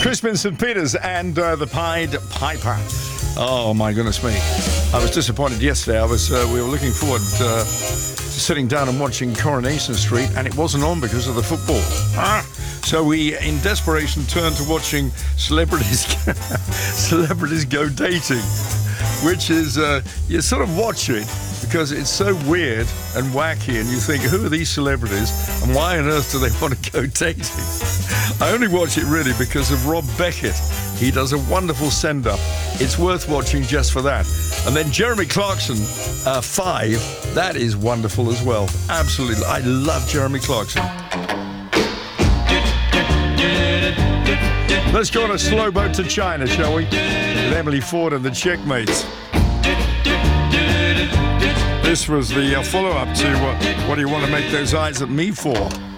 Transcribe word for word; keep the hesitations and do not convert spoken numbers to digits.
Crispin Saint Peters and uh, the Pied Piper. Oh my goodness me! I was disappointed yesterday. I was. Uh, we were looking forward uh, to sitting down and watching Coronation Street, and it wasn't on because of the football. Ah. So we, in desperation, turned to watching celebrities celebrities go dating, which is uh, you sort of watch it because it's so weird and wacky, and you think, who are these celebrities, and why on earth do they want to go dating? I only watch it really because of Rob Beckett. He does a wonderful send-up. It's worth watching just for that. And then Jeremy Clarkson, uh, Five, that is wonderful as well. Absolutely. I love Jeremy Clarkson. Let's go on a slow boat to China, shall we? With Emily Ford and the Checkmates. This was the uh, follow-up to uh, What Do You Want to Make Those Eyes at Me For?